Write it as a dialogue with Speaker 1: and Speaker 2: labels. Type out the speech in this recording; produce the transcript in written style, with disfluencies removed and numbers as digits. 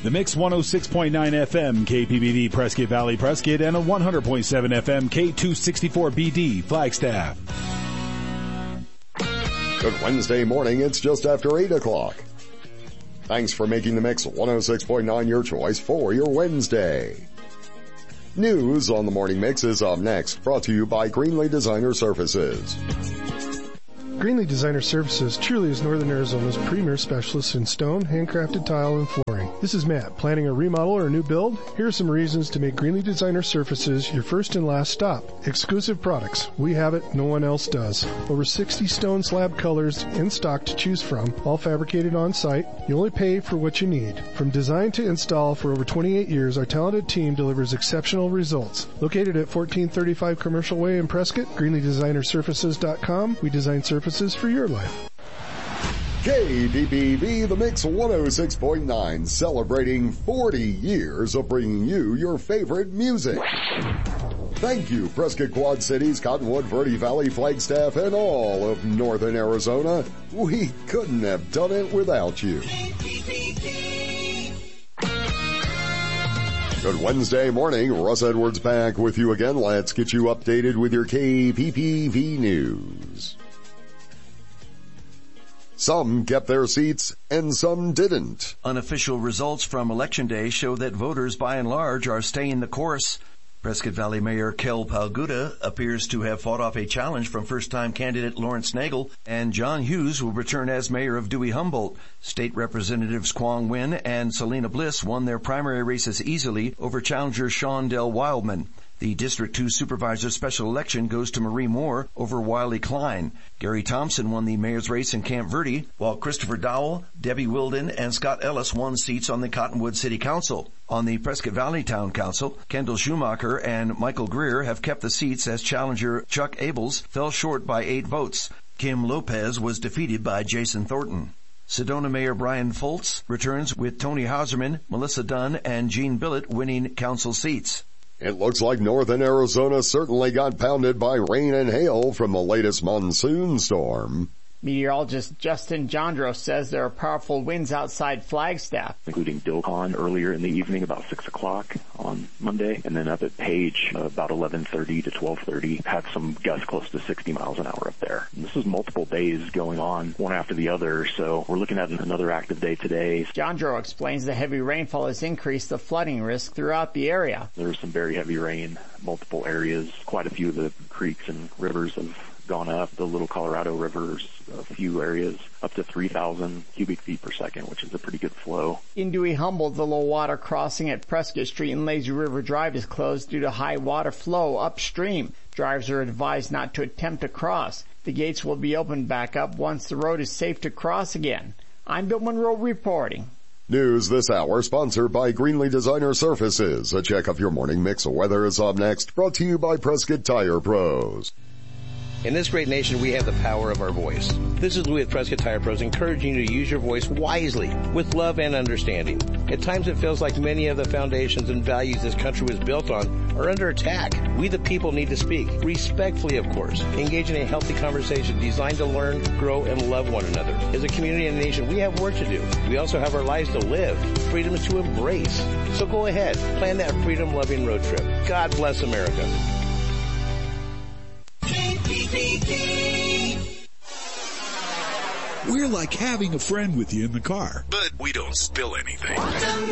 Speaker 1: The Mix 106.9 FM KPBV Prescott Valley Prescott and a 100.7 FM K264BD Flagstaff.
Speaker 2: Good Wednesday morning. It's just after 8 o'clock. Thanks for making the Mix 106.9 your choice for your Wednesday. News on the Morning Mix is up next, brought to you by Greenlee Designer Services.
Speaker 3: Greenlee Designer Services truly is Northern Arizona's premier specialist in stone, handcrafted tile, and flooring. This is Matt. Planning a remodel or a new build? Here are some reasons to make Greenlee Designer Services your first and last stop. Exclusive products. We have it. No one else does. Over 60 stone slab colors in stock to choose from, all fabricated on site. You only pay for what you need. From design to install for over 28 years, our talented team delivers exceptional results. Located at 1435 Commercial Way in Prescott, GreenleeDesignerSurfaces.com. We design surfaces for your life.
Speaker 2: KPBV, the Mix 106.9, celebrating 40 years of bringing you your favorite music. Thank you, Prescott Quad Cities, Cottonwood, Verde Valley, Flagstaff, and all of Northern Arizona. We couldn't have done it without you. Good Wednesday morning. Russ Edwards back with you again. Let's get you updated with your KPPV news. Some kept their seats and some didn't.
Speaker 4: Unofficial results from Election Day show that voters by and large are staying the course. Prescott Valley Mayor Kel Palguda appears to have fought off a challenge from first-time candidate Lawrence Nagel, and John Hughes will return as mayor of Dewey-Humboldt. State Representatives Quang Nguyen and Selena Bliss won their primary races easily over challenger Sean Del Wildman. The District 2 Supervisor Special Election goes to Marie Moore over Wiley Klein. Gary Thompson won the mayor's race in Camp Verde, while Christopher Dowell, Debbie Wilden, and Scott Ellis won seats on the Cottonwood City Council. On the Prescott Valley Town Council, Kendall Schumacher and Michael Greer have kept the seats as challenger Chuck Abels fell short by 8 votes. Kim Lopez was defeated by Jason Thornton. Sedona Mayor Brian Foltz returns with Tony Hauserman, Melissa Dunn, and Jean Billett winning council seats.
Speaker 2: It looks like Northern Arizona certainly got pounded by rain and hail from the latest monsoon storm.
Speaker 5: Meteorologist Justin Jandro says there are powerful winds outside Flagstaff,
Speaker 6: including Dilcon earlier in the evening about 6 o'clock on Monday, and then up at Page about 11:30 to 12:30 had some gusts close to 60 miles an hour up there. And this is multiple days going on, one after the other, so we're looking at another active day today.
Speaker 5: Jandro explains the heavy rainfall has increased the flooding risk throughout the area.
Speaker 6: There's some very heavy rain, multiple areas. Quite a few of the creeks and rivers have gone up. The Little Colorado River's a few areas up to 3,000 cubic feet per second, which is a pretty good flow.
Speaker 5: In Dewey-Humboldt, the low water crossing at Prescott Street and Lazy River Drive is closed due to high water flow upstream. Drivers are advised not to attempt to cross. The gates will be opened back up once the road is safe to cross again. I'm Bill Monroe reporting.
Speaker 2: News this hour sponsored by Greenlee Designer Services. A check of your morning mix of weather is up next, brought to you by Prescott Tire Pros.
Speaker 7: In this great nation, we have the power of our voice. This is Louis at Prescott Tire Pros, encouraging you to use your voice wisely, with love and understanding. At times it feels like many of the foundations and values this country was built on are under attack. We the people need to speak, respectfully of course, engage in a healthy conversation designed to learn, grow, and love one another. As a community and a nation, we have work to do. We also have our lives to live, freedom to embrace. So go ahead, plan that freedom-loving road trip. God bless America.
Speaker 8: We're like having a friend with you in the car, but we don't spill anything.